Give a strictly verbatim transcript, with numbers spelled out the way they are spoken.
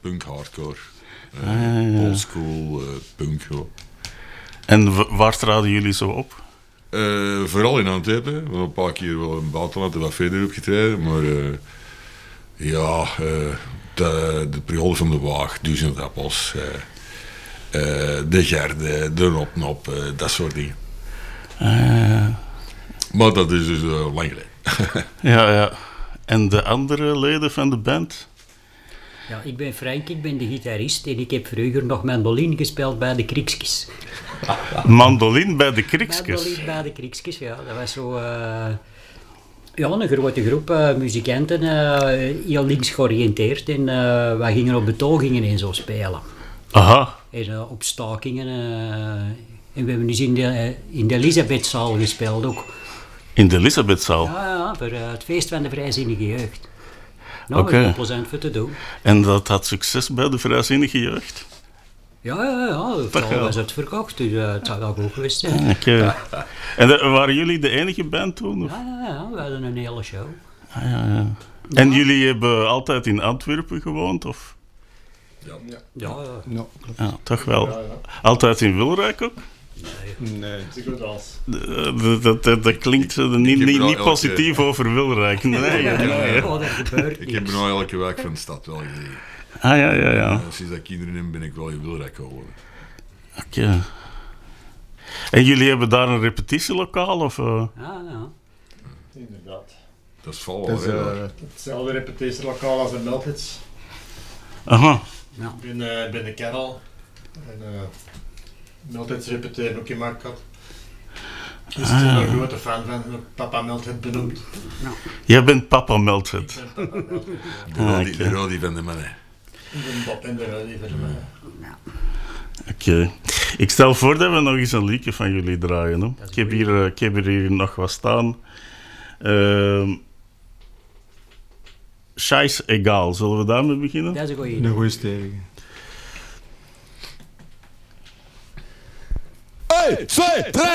punk hardcore. Uh, ah, ja, ja. Oldschool uh, punk. Ja. En w- waar traden jullie zo op? Uh, vooral in Antwerpen. We hebben een paar keer wel in het buitenland wat verder opgetreden. Maar uh, ja, uh, de, de periode van de Waag, Duizend Appels, uh, uh, de Gerde, de Nop-Nop, uh, dat soort dingen. Uh, maar dat is dus uh, lang geleden. ja, ja. En de andere leden van de band? Ja, ik ben Frank, ik ben de gitarist en ik heb vroeger nog mandoline gespeeld bij de Kriekskes. Mandoline bij de Kriekskes? Mandoline bij de Kriekskes, ja. Dat was zo... Uh, ja, een grote groep uh, muzikanten, uh, heel links georiënteerd. En uh, wij gingen op betogingen en zo spelen. Aha. En uh, op stakingen. Uh, en we hebben dus in de, in de Elisabethzaal gespeeld ook. In de Elisabethzaal? Ja, ja, voor uh, het feest van de vrijzinnige jeugd. Nou, Oké. okay. Plezant voor te doen. En dat had succes bij de vrijzinnige jeugd? Ja, ja, ja. Het ja. was uitverkocht, dus uh, het zou wel goed geweest zijn. Okay. Ja. En de, waren jullie de enige band toen? Of? Ja, ja, ja, we hadden een hele show. Ah, ja, ja. En ja. jullie hebben altijd in Antwerpen gewoond? Of? Ja. Ja, ja. ja. ja toch wel. Ja, ja. Altijd in Wilrijk ook? Nee, nee. Dat, dat, dat, dat klinkt niet, niet, niet positief elke... over Wilrijk. Nee, nee, nee, nee. Oh, dat gebeurt ik heb nou elke wijk van de stad wel gezien. Ah ja, ja, ja. Uh, sinds dat kinderen in ben ik wel in Wilrijk geworden. Oké. Okay. En jullie hebben daar een repetitielokaal? Of, uh? Ja, ja. Inderdaad. Dat is vol. Het is uh, hetzelfde repetitielokaal als de Melthits. Aha. Ja. Ik ben, uh, ben de Carol. En, uh, Melthits repeteren ook in Marktkat. Dus ah, ik ben een grote fan van Papa Melthet benoemd. Ja. Jij bent Papa Melthet. Ik ben Papa Melthet. De Rodi, ah, okay. de Rodi van de mannen. Ik ben Bob en de Rodi van de mannen. Ja. Oké. Okay. Ik stel voor dat we nog eens een liedje van jullie draaien. Hè? Ik, heb hier, uh, ik heb hier nog wat staan. Uh, Scheiß egal. Zullen we daarmee beginnen? Dat is een goeie. Een goeie stevige. een, twee, drie.